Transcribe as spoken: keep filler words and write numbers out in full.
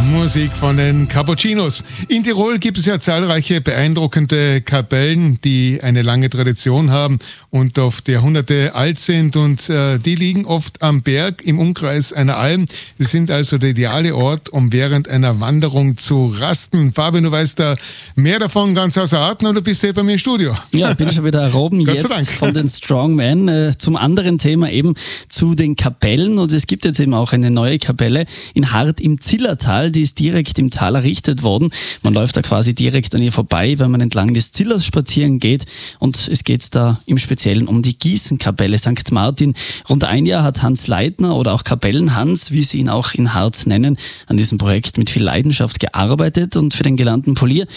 Musik von den Cappuccinos. In Tirol gibt es ja zahlreiche beeindruckende Kapellen, die eine lange Tradition haben und oft Jahrhunderte alt sind, und äh, die liegen oft am Berg im Umkreis einer Alm. Sie sind also der ideale Ort, um während einer Wanderung zu rasten. Fabian, du weißt da mehr davon ganz außer Atem, und du bist hier bei mir im Studio. Ja, ich bin schon wieder erhoben jetzt von den Strongmen äh, zum anderen Thema, eben zu den Kapellen. Und es gibt jetzt eben auch eine neue Kapelle in Hart im Zillertal, die ist direkt im Tal errichtet worden. Man läuft da quasi direkt an ihr vorbei, wenn man entlang des Zillers spazieren geht, und es geht da im Speziellen um die Gießenkapelle Sankt Martin. Rund ein Jahr hat Hans Leitner, oder auch Kapellenhans, wie sie ihn auch in Hart nennen, an diesem Projekt mit viel Leidenschaft gearbeitet, und für den gelernten Polier